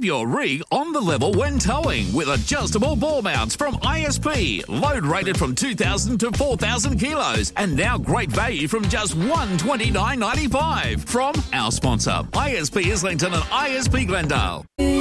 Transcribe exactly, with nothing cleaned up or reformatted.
Keep your rig on the level when towing with adjustable ball mounts from I S P. Load rated from two thousand to four thousand kilos. And now great value from just one hundred twenty-nine dollars ninety-five from our sponsor, I S P Islington and I S P Glendale.